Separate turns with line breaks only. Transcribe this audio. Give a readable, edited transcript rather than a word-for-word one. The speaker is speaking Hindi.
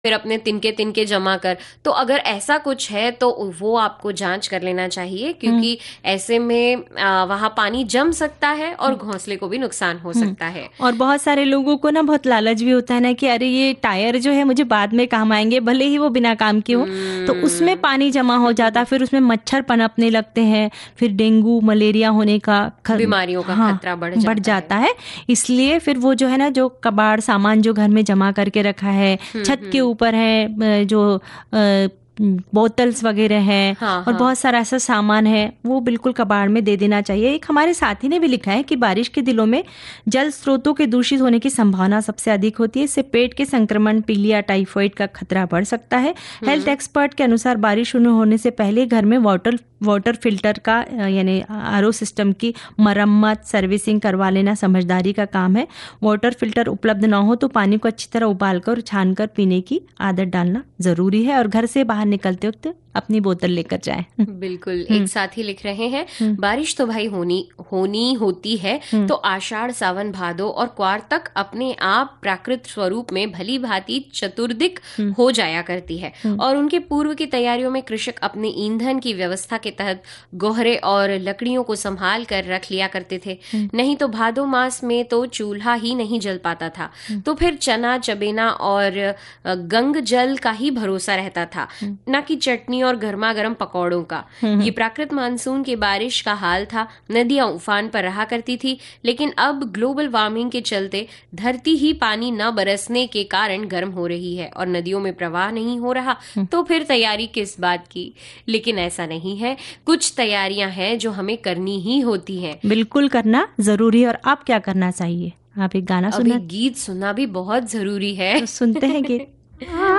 फिर अपने तिनके तिनके जमा कर। तो अगर ऐसा कुछ है तो वो आपको जांच कर लेना चाहिए, क्योंकि ऐसे में वहां पानी जम सकता है और घोंसले को भी नुकसान हो सकता है।
और बहुत सारे लोगों को ना बहुत लालच भी होता है ना कि अरे ये टायर जो है मुझे बाद में काम आएंगे, भले ही वो बिना काम के हो। तो उसमें पानी जमा हो जाता, फिर उसमें मच्छर पनपने लगते हैं, फिर डेंगू मलेरिया होने का
बीमारियों का खतरा बढ़
जाता है। इसलिए फिर वो जो है ना, जो कबाड़ सामान जो घर में जमा करके रखा है, छत के ऊपर है, जो बोतल्स वगैरह हैं,
हाँ,
और
हाँ।
बहुत सारा ऐसा सामान है, वो बिल्कुल कबाड़ में दे देना चाहिए। एक हमारे साथी ने भी लिखा है कि बारिश के दिनों में जल स्रोतों के दूषित होने की संभावना सबसे अधिक होती है। इससे पेट के संक्रमण, पीलिया, टाइफाइड का खतरा बढ़ सकता है। हेल्थ एक्सपर्ट के अनुसार बारिश शुरू होने से पहले घर में वाटर फिल्टर का यानी आरओ सिस्टम की मरम्मत, सर्विसिंग करवा लेना समझदारी का काम है। वाटर फिल्टर उपलब्ध ना हो तो पानी को अच्छी तरह उबालकर और छानकर पीने की आदत डालना जरूरी है, और घर से बाहर निकलते वक्त अपनी बोतल लेकर जाएं।
बिल्कुल। एक साथी लिख रहे हैं, बारिश तो भाई होनी होती है, तो आषाढ़, सावन, भादो और क्वार तक अपने आप प्राकृत स्वरूप में भली भांति चतुर्दिक हो जाया करती है। और उनके पूर्व की तैयारियों में कृषक अपने ईंधन की व्यवस्था के तहत गोहरे और लकड़ियों को संभाल कर रख लिया करते थे। नहीं तो भादो मास में तो चूल्हा ही नहीं जल पाता था, तो फिर चना, चबेना और गंग जल का ही भरोसा रहता था, न कि चटनी और गर्मा गर्म पकौड़ों का। ये प्राकृत मानसून के बारिश का हाल था। नदियां उफान पर रहा करती थी, लेकिन अब ग्लोबल वार्मिंग के चलते धरती ही पानी न बरसने के कारण गर्म हो रही है और नदियों में प्रवाह नहीं हो रहा, तो फिर तैयारी किस बात की। लेकिन ऐसा नहीं है, कुछ तैयारियां हैं जो हमें करनी ही होती हैं।
बिल्कुल करना जरूरी है। और आप क्या करना चाहिए? आप एक गाना सुनना?
अभी गीत सुनना भी बहुत जरूरी है।
तो सुनते हैं गीत।